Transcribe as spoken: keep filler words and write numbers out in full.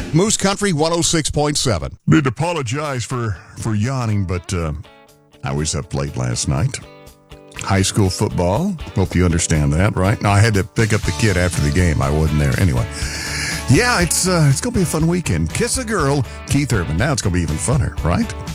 Moose Country one oh six point seven. Need to apologize for, for yawning, but uh, I was up late last night. High school football. Hope you understand that, right? No, I had to pick up the kid after the game. I wasn't there. Anyway. Yeah, it's uh, it's going to be a fun weekend. Kiss a Girl, Keith Urban. Now it's going to be even funner, right?